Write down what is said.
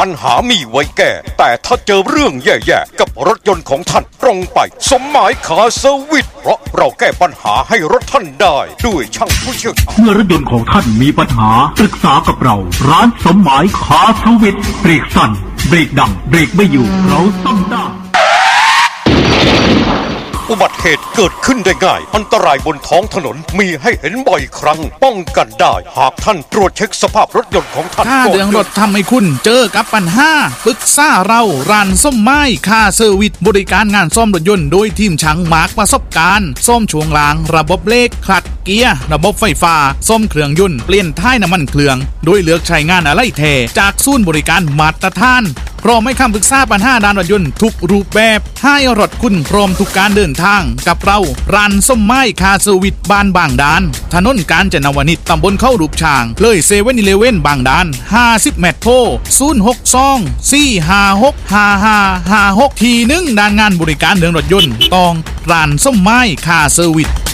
ปัญหามีไว้แก้แต่ถ้าเจอเรื่องแย่ๆกับรถยนต์ของท่านตรงไปสมหมายคาร์เซอร์วิสเพราะเราแก้ปัญหาให้รถท่านได้ด้วยช่างผู้เชี่ยวชาญเมื่อรถยนต์ของท่านมีปัญหาปรึกษากับเราร้านสมหมายคาร์เซอร์วิสเบรกสั่นเบรกดังเบรกไม่อยู่เราซ่อมได้อุบัติเหตุเกิดขึ้นได้ง่ายอันตรายบนท้องถนนมีให้เห็นบ่อยครั้งป้องกันได้หากท่านตรวจเช็คสภาพรถยนต์ของท่านถ้าเรื่องรถทำให้คุณเจอกับปัญหาปรึกษาเราร้านส้มไม้คาร์เซอร์วิสบริการงานซ่อมรถยนต์โดยทีมช่างมาร์กประสบการณ์ซ่อมช่วงล่างระบบเลขคลัตช์เกียร์ระบบไฟฟ้าซ่อมเครื่องยนต์เปลี่ยนท้ายน้ำมันเครื่องโดยเลือกใช้งานอะไหล่แท้จากศูนย์บริการมาตรฐานพร้อมให้คำปรึกษาปัญหาด้านรถยนต์ทุกรูปแบบให้รถคุณพร้อมทุกการเดินทางกับเราร้านส้มไม้คาร์เซอร์วิสบ้านบางดานถนนกาญจนวนิชตำบลเข้ารูปช่างเลยเซเว่นอีเลฟเว่นบางดาน50เมตรโทร062-456-5556ที1ด้านงานบริการเรื่องรถยนต์ต้องร้านส้มไม้คาร์เซอร์วิส